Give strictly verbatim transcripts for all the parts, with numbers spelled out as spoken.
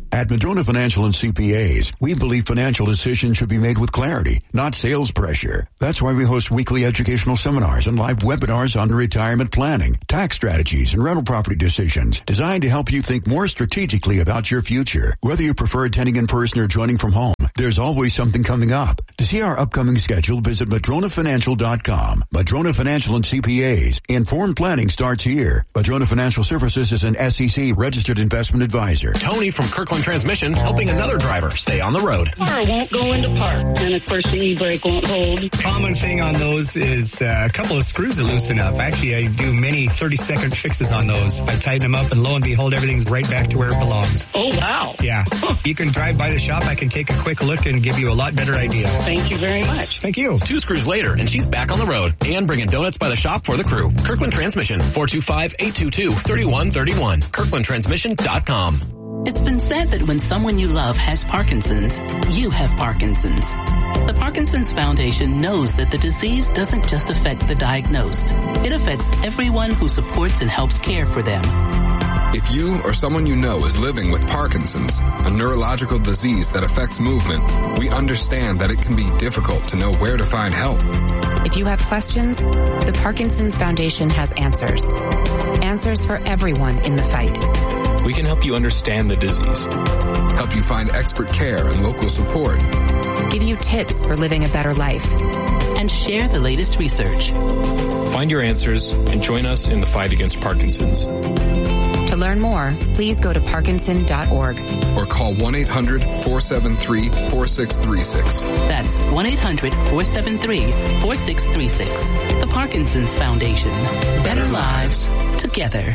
At Madrona Financial and C P As, we believe financial decisions should be made with clarity, not sales pressure. That's why we host weekly educational seminars and live webinars on retirement planning, tax strategies, and rental property decisions designed to help you think more strategically about your future. Whether you prefer attending in person or joining from home, there's always something coming up. To see our upcoming schedule, visit Madrona Financial dot com. Madrona Financial and C P As. Informed planning starts here. Madrona Financial Services is an S E C registered investment advisor. Tony from Kirkland Transmission helping another driver stay on the road. Car won't go into park, and of course the e-brake won't hold. Common thing on those is uh, a couple of screws that loosen up. Actually, I do many thirty-second fixes on those. I tighten them up, and lo and behold, everything's right back to where it belongs. Oh, wow. Yeah. You can drive by the shop. I can take a quick look and give you a lot better idea. Thank you very much. Thank you. Two screws later, and she's back on the road and bringing donuts by the shop for the crew. Kirkland Transmission, four two five, eight two two, three one three one. Kirkland Transmission dot com. It's been said that when someone you love has Parkinson's, you have Parkinson's. The Parkinson's Foundation knows that the disease doesn't just affect the diagnosed. It affects everyone who supports and helps care for them. If you or someone you know is living with Parkinson's, a neurological disease that affects movement, we understand that it can be difficult to know where to find help. If you have questions, the Parkinson's Foundation has answers. Answers for everyone in the fight. We can help you understand the disease, help you find expert care and local support, give you tips for living a better life, and share the latest research. Find your answers and join us in the fight against Parkinson's. To learn more, please go to Parkinson dot org. Or call one eight hundred, four seven three, four six three six. That's one eight hundred, four seven three, four six three six. The Parkinson's Foundation. Better lives together.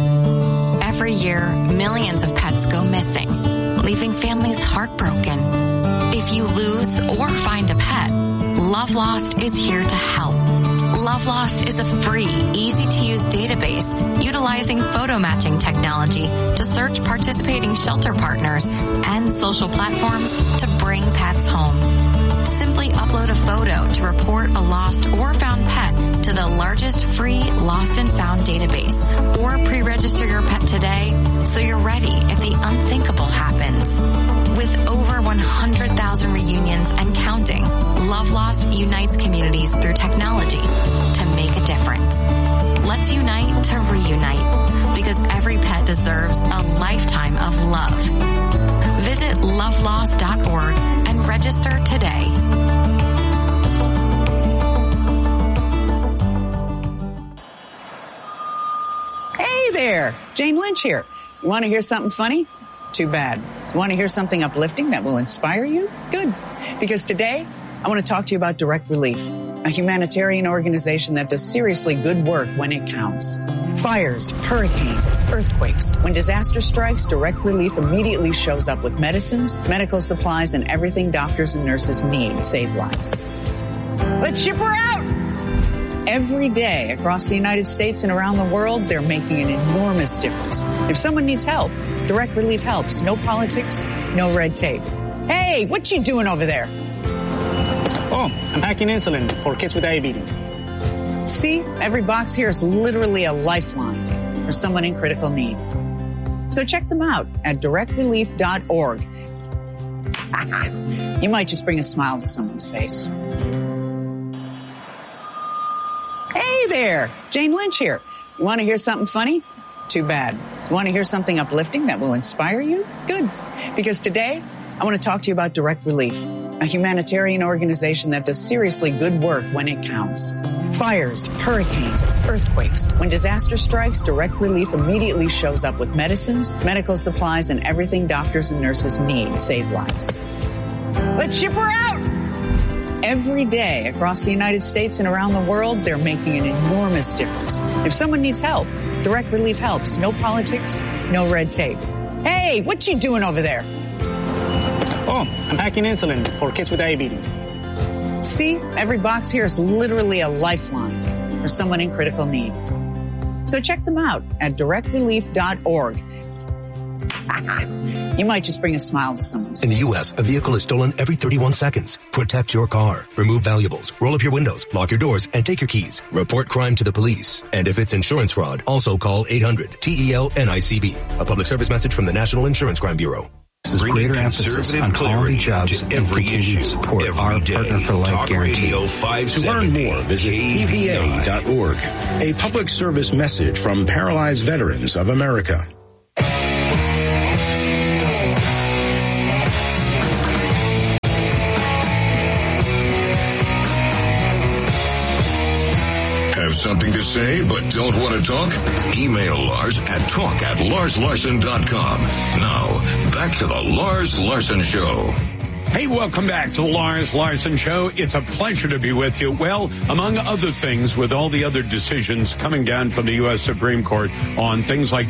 Every year, millions of pets go missing, leaving families heartbroken. If you lose or find a pet, Love Lost is here to help. Love Lost is a free, easy-to-use database utilizing photo matching technology to search participating shelter partners and social platforms to bring pets home. Simply upload a photo to report a lost or found pet to the largest free lost and found database, or pre-register your pet today so you're ready if the unthinkable happens. With over one hundred thousand reunions and counting, Love Lost unites communities through technology to make a difference. Let's unite to reunite, because every pet deserves a lifetime of love. Visit love lost dot org and register today. Hey there, Jane Lynch here. You want to hear something funny? Too bad. Want to hear something uplifting that will inspire you? Good. Because today, I want to talk to you about Direct Relief, a humanitarian organization that does seriously good work when it counts. Fires, hurricanes, earthquakes. When disaster strikes, Direct Relief immediately shows up with medicines, medical supplies, and everything doctors and nurses need to save lives. Let's ship her out! Every day across the United States and around the world, they're making an enormous difference. If someone needs help, Direct Relief helps. No politics, no red tape. Hey, what you doing over there? Oh, I'm packing insulin for kids with diabetes. See, every box here is literally a lifeline for someone in critical need. So check them out at direct relief dot org. You might just bring a smile to someone's face. Hey there, Jane Lynch here. You want to hear something funny? Too bad. You want to hear something uplifting that will inspire you? Good. Because today, I want to talk to you about Direct Relief, a humanitarian organization that does seriously good work when it counts. Fires, hurricanes, earthquakes. When disaster strikes, Direct Relief immediately shows up with medicines, medical supplies, and everything doctors and nurses need to save lives. Let's ship her out! Every day across the United States and around the world, they're making an enormous difference. If someone needs help, Direct Relief helps. No politics, no red tape. Hey, what you doing over there? Oh, I'm packing insulin for kids with diabetes. See, every box here is literally a lifeline for someone in critical need. So check them out at direct relief dot org. You might just bring a smile to someone's face. In the U S, a vehicle is stolen every thirty-one seconds. Protect your car. Remove valuables. Roll up your windows. Lock your doors and take your keys. Report crime to the police. And if it's insurance fraud, also call eight hundred T E L N I C B. A public service message from the National Insurance Crime Bureau. places greater emphasis on quality jobs and continued support. Our Partner for Life guarantee. To learn more, visit P V A dot org. A public service message from Paralyzed Veterans of America. Have something to say but don't want to talk? Email Lars at talk at lars larson dot com. Now, back to the Lars Larson Show. Hey, welcome back to the Lars Larson Show. It's a pleasure to be with you. Well, among other things, with all the other decisions coming down from the U S Supreme Court on things like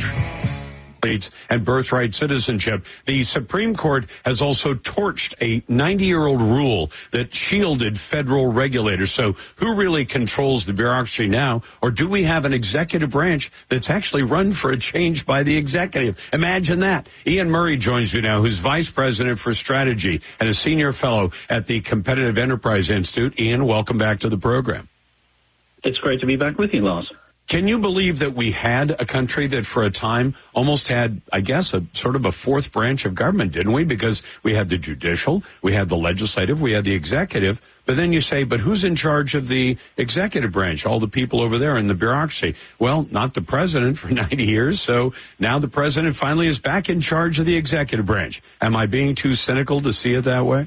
and birthright citizenship, the Supreme Court has also torched a ninety-year-old rule that shielded federal regulators. So who really controls the bureaucracy now? Or do we have an executive branch that's actually run for a change by the executive? Imagine that. Ian Murray joins me now, who's Vice President for Strategy and a Senior Fellow at the Competitive Enterprise Institute. Ian, welcome back to the program. It's great to be back with you, Lars. Can you believe that we had a country that for a time almost had, I guess, a sort of a fourth branch of government, didn't we? Because we had the judicial, we had the legislative, we had the executive. But then you say, but who's in charge of the executive branch? All the people over there in the bureaucracy. Well, not the president for ninety years. So now the president finally is back in charge of the executive branch. Am I being too cynical to see it that way?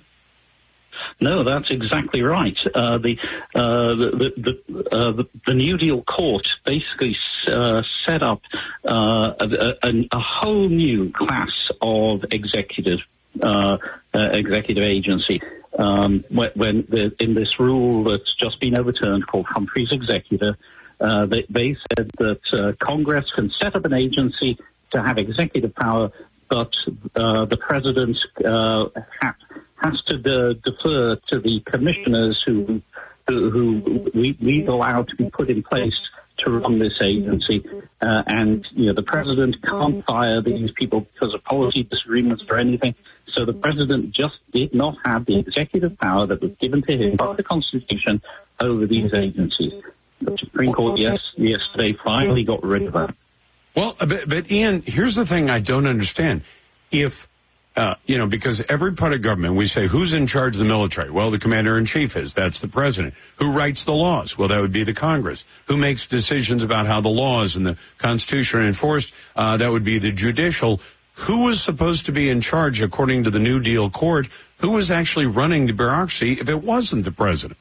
No, that's exactly right. Uh, the, uh, the, the, uh, the the New Deal Court basically uh, set up uh, a, a, a whole new class of executive uh, uh, executive agency. Um, when, when the, in this rule that's just been overturned called Humphrey's Executive, uh, they, they said that uh, Congress can set up an agency to have executive power, but uh, the president uh, ha- has to de- defer to the commissioners who who, who we, we've allowed to be put in place to run this agency. Uh, and, you know, the president can't fire these people because of policy disagreements or anything. So the president just did not have the executive power that was given to him by the Constitution over these agencies. The Supreme Court yes, yesterday finally got rid of that. Well, but, but Ian, here's the thing I don't understand. If Uh, you know, because every part of government, we say, who's in charge of the military? Well, the commander-in-chief is. That's the president. Who writes the laws? Well, that would be the Congress. Who makes decisions about how the laws and the Constitution are enforced? Uh, that would be the judicial. Who was supposed to be in charge, according to the New Deal Court? Who was actually running the bureaucracy if it wasn't the president?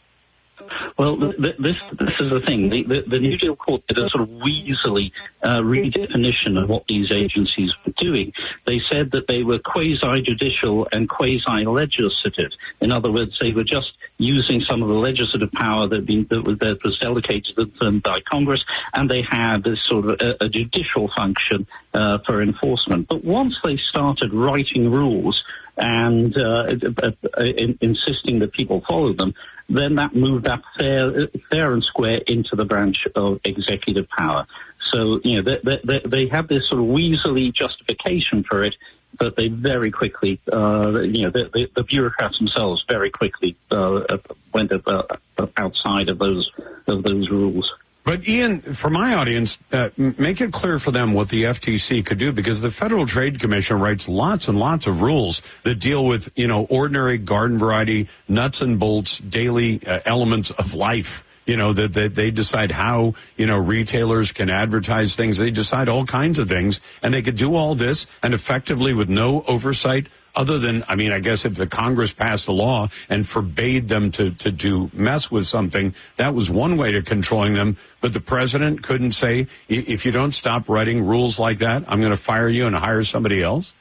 Well, th- this this is the thing. The, the, the New Deal Court did a sort of weaselly uh, redefinition of what these agencies were doing. They said that they were quasi-judicial and quasi-legislative. In other words, they were just using some of the legislative power that, been, that, was, that was delegated to them by Congress, and they had this sort of a, a judicial function uh, for enforcement. But once they started writing rules and uh, uh, uh, in, insisting that people follow them, then that moved up fair, fair and square into the branch of executive power. So, you know, they, they, they have this sort of weaselly justification for it, but they very quickly, uh, you know, the, the, the bureaucrats themselves very quickly uh, went uh, outside of those of those rules. But, Ian, for my audience, uh, make it clear for them what the F T C could do, because the Federal Trade Commission writes lots and lots of rules that deal with, you know, ordinary garden variety, nuts and bolts, daily uh, elements of life. You know, that, that they decide how, you know, retailers can advertise things. They decide all kinds of things, and they could do all this and effectively with no oversight other than, I mean, I guess if the Congress passed a law and forbade them to, to do mess with something, that was one way to controlling them. But the president couldn't say, if you don't stop writing rules like that, I'm going to fire you and hire somebody else?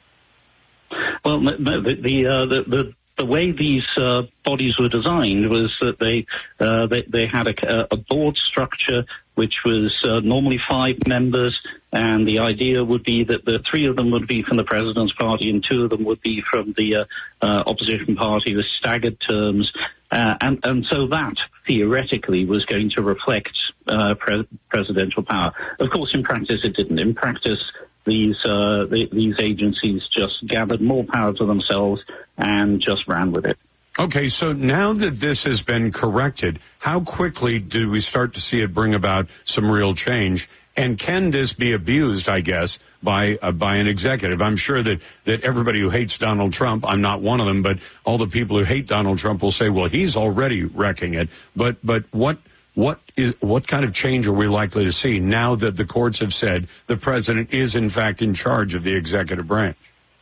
Well, the, the, uh, the, the The way these uh, bodies were designed was that they uh, they, they had a, a board structure which was uh, normally five members, and the idea would be that the three of them would be from the president's party and two of them would be from the uh, uh, opposition party with staggered terms. Uh, and, and so that, theoretically, was going to reflect uh, pre- presidential power. Of course, in practice, it didn't. In practice, these uh, the, these agencies just gathered more power to themselves and just ran with it. Okay, so now that this has been corrected, how quickly do we start to see it bring about some real change? And can this be abused, I guess, by uh, by an executive? I'm sure that, that everybody who hates Donald Trump, I'm not one of them, but all the people who hate Donald Trump will say, well, he's already wrecking it. But but what what is what kind of change are we likely to see now that the courts have said the president is, in fact, in charge of the executive branch?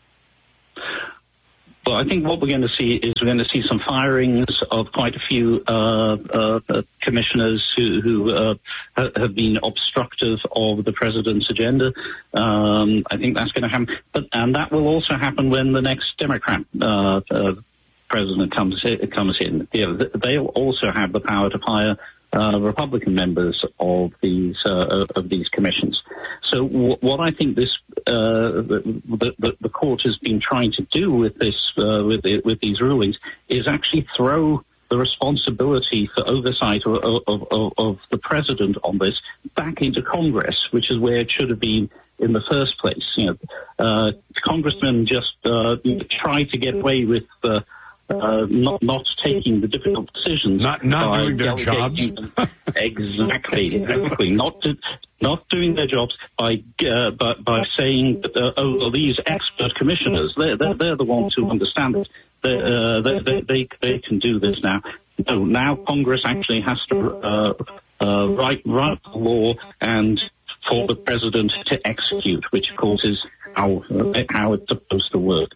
Well, I think what we're going to see is we're going to see some firings of quite a few uh, uh, commissioners who, who uh, have been obstructive of the president's agenda. Um, I think that's going to happen. But, and that will also happen when the next Democrat uh, uh, president comes in. Comes in. Yeah, they'll also have the power to hire Uh, Republican members of these uh, of these commissions. So w- what I think this uh, the, the, the court has been trying to do with this uh, with the, with these rulings is actually throw the responsibility for oversight of, of, of, of the president on this back into Congress, which is where it should have been in the first place. You know, uh, congressmen just uh, try to get away with Uh, Uh, not not taking the difficult decisions, not not doing their jobs. exactly, exactly. Not to, not doing their jobs by uh, by, by saying, uh, oh, well, these expert commissioners, they're they're, they're the ones who understand it. They, uh, they, they they they can do this now. No, now Congress actually has to uh, uh, write write the law and for the president to execute, which of course is how uh, how it's supposed to work.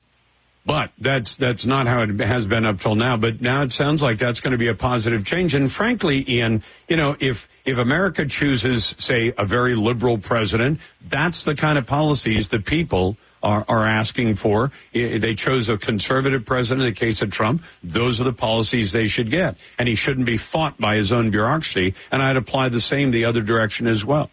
But that's that's not how it has been up till now. But now it sounds like that's going to be a positive change. And frankly, Ian, you know, if if America chooses, say, a very liberal president, that's the kind of policies the people are, are asking for. They chose a conservative president in the case of Trump. Those are the policies they should get. And he shouldn't be fought by his own bureaucracy. And I'd apply the same the other direction as well.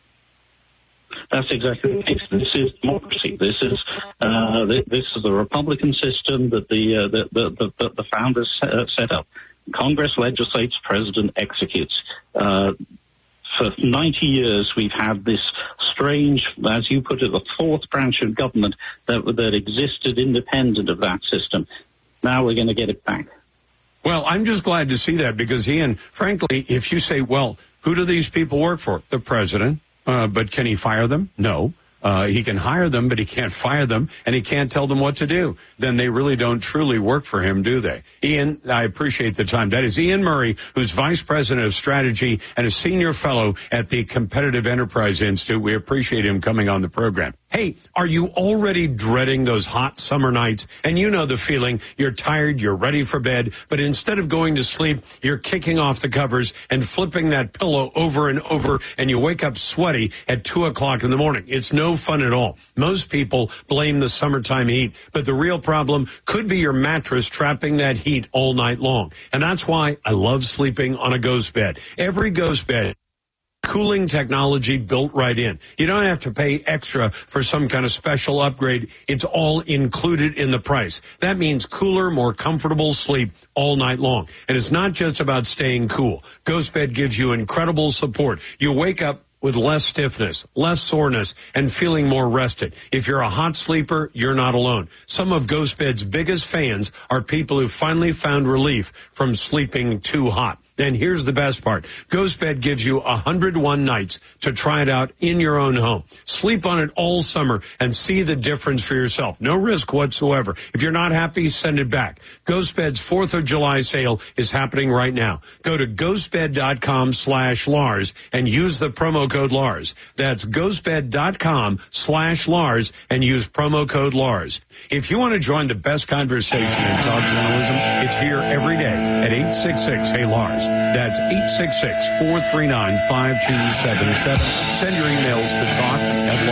That's exactly the case. This is democracy. This is uh, this is the Republican system that the uh, the, the, the the founders set up. Congress legislates, president executes. Uh, for ninety years, we've had this strange, as you put it, the fourth branch of government that that existed independent of that system. Now we're going to get it back. Well, I'm just glad to see that because, Ian, frankly, if you say, well, who do these people work for? The president. Uh, but can he fire them? No. Uh, he can hire them, but he can't fire them, and he can't tell them what to do. Then they really don't truly work for him, do they? Ian, I appreciate the time. That is Ian Murray, who's Vice President of Strategy and a Senior Fellow at the Competitive Enterprise Institute. We appreciate him coming on the program. Hey, are you already dreading those hot summer nights? And you know the feeling. You're tired, you're ready for bed, but instead of going to sleep, you're kicking off the covers and flipping that pillow over and over, and you wake up sweaty at two o'clock in the morning. It's no fun at all. Most people blame the summertime heat, but the real problem could be your mattress trapping that heat all night long. And that's why I love sleeping on a Ghost bed. Every Ghost bed, cooling technology built right in. You don't have to pay extra for some kind of special upgrade. It's all included in the price. That means cooler, more comfortable sleep all night long. And it's not just about staying cool. Ghost Bed gives you incredible support. You wake up with less stiffness, less soreness, and feeling more rested. If you're a hot sleeper, you're not alone. Some of Ghost Bed's biggest fans are people who finally found relief from sleeping too hot. And here's the best part. Ghost Bed gives you one hundred one nights to try it out in your own home. Sleep on it all summer and see the difference for yourself. No risk whatsoever. If you're not happy, send it back. Ghost Bed's fourth of July sale is happening right now. Go to ghostbed.com slash Lars and use the promo code Lars. That's ghostbed.com slash Lars and use promo code Lars. If you want to join the best conversation in talk journalism, it's here every day at eight six six, hey Lars. That's eight six six, four three nine, five two seven seven. Send your emails to talk at